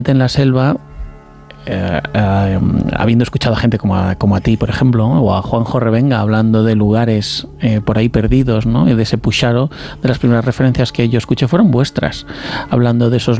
en la selva, habiendo escuchado a gente como a ti, por ejemplo, ¿no? O a Juanjo Revenga hablando de lugares por ahí perdidos, ¿no? Y de ese Puxaro, de las primeras referencias que yo escuché fueron vuestras, hablando de esos